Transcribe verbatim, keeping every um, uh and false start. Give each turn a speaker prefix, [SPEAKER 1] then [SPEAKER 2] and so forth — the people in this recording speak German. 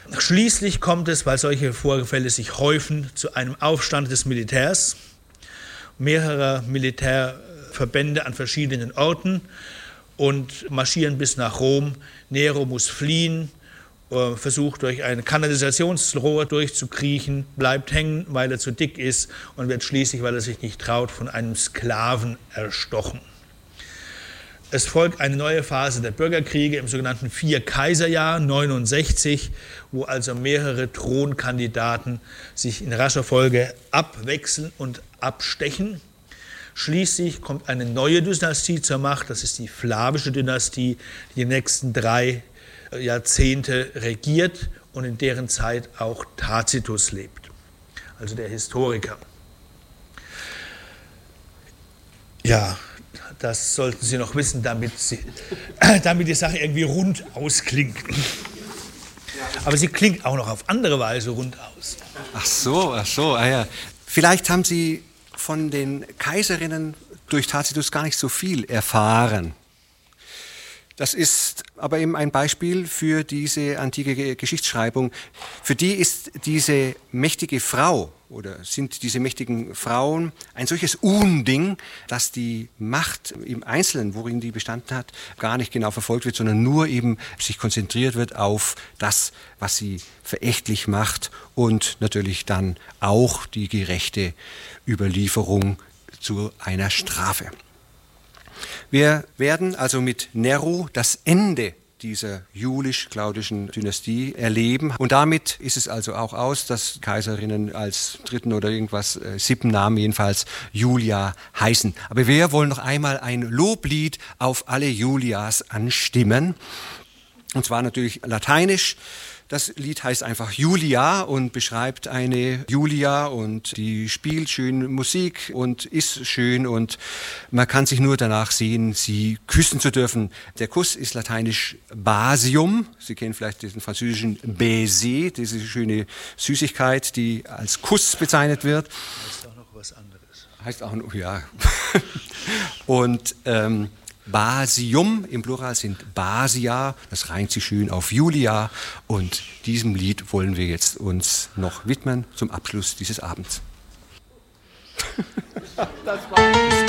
[SPEAKER 1] Schließlich kommt es, weil solche Vorfälle sich häufen, zu einem Aufstand des Militärs, mehrerer Militärverbände an verschiedenen Orten und marschieren bis nach Rom. Nero muss fliehen, versucht durch ein Kanalisationsrohr durchzukriechen, bleibt hängen, weil er zu dick ist und wird schließlich, weil er sich nicht traut, von einem Sklaven erstochen. Es folgt eine neue Phase der Bürgerkriege im sogenannten Vier-Kaiser-Jahr neunundsechzig, wo also mehrere Thronkandidaten sich in rascher Folge abwechseln und abstechen. Schließlich kommt eine neue Dynastie zur Macht, das ist die Flavische Dynastie, die die nächsten drei Jahrzehnte regiert und in deren Zeit auch Tacitus lebt, also der Historiker. Ja, das sollten Sie noch wissen, damit, Sie, damit die Sache irgendwie rund ausklingt. Aber sie klingt auch noch auf andere Weise rund aus.
[SPEAKER 2] Ach so, ach so, ah ja. Vielleicht haben Sie von den Kaiserinnen durch Tacitus gar nicht so viel erfahren. Das ist aber eben ein Beispiel für diese antike Geschichtsschreibung. Für die ist diese mächtige Frau oder sind diese mächtigen Frauen ein solches Unding, dass die Macht im Einzelnen, worin die bestanden hat, gar nicht genau verfolgt wird, sondern nur eben sich konzentriert wird auf das, was sie verächtlich macht und natürlich dann auch die gerechte Überlieferung zu einer Strafe. Wir werden also mit Nero das Ende dieser julisch-claudischen Dynastie erleben. Und damit ist es also auch aus, dass Kaiserinnen als dritten oder irgendwas, äh, siebten Namen jedenfalls, Julia heißen. Aber wir wollen noch einmal ein Loblied auf alle Julias anstimmen. Und zwar natürlich lateinisch. Das Lied heißt einfach Julia und beschreibt eine Julia und die spielt schön Musik und ist schön und man kann sich nur danach sehen, sie küssen zu dürfen. Der Kuss ist lateinisch Basium. Sie kennen vielleicht diesen französischen Baiser, diese schöne Süßigkeit, die als Kuss bezeichnet wird.
[SPEAKER 1] Heißt auch noch was anderes.
[SPEAKER 2] Heißt auch noch, ja. Und ähm, Basium im Plural sind Basia, das reimt sich schön auf Julia und diesem Lied wollen wir jetzt uns noch widmen zum Abschluss dieses Abends. Das war's.